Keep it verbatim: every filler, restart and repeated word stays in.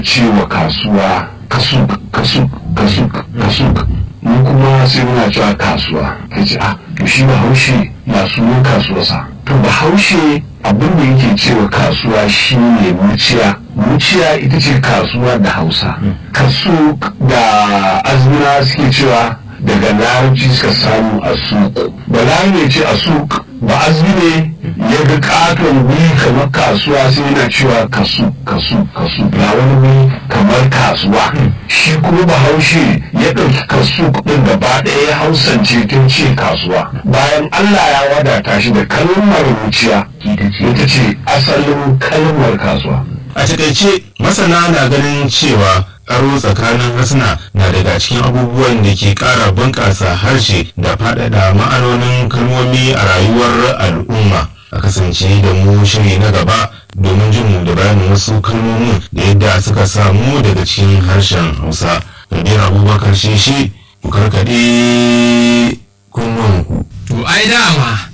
cewa kasuwa kasu kasu kasu kasu mu kuma sai muna cewa kasuwa ka ce a to shi bahaushe ya sunan kasuwarsa to bahaushe abin da yake cewa kasuwa shi ne muciya muciya ita ce kasuwa da hausa kasu da azmina suke cewa daga larabci suka samu a suku balarabe ce a suk ba azmi ne ya ga katon wuri kamar kasuwa sai yana cewa kasu kasu kasu ga wani wuri kamar kasuwa shi kuma bahaushe ya ɗauki kasu ɗin gaba ɗaya ya hausance tun ce kasuwa bayan allah ya wadata shi da kalmar wuciya ita ce asalin kalmar kasuwa. A takaice masana na ganin cewa aro tsakanin harsuna na daga cikin abubuwan da ke ƙara bunƙasa harshe da faɗaɗa ma'anonin kalmomi a rayuwar al'umma. A kasance da mu shiri na gaba domin jin mu da bayanin wasu kalmomin da yadda suka samu daga cikin harshen Hausa. Kabir Abubakar Shishi, ku karkaɗe kunnuwanku. To ai dama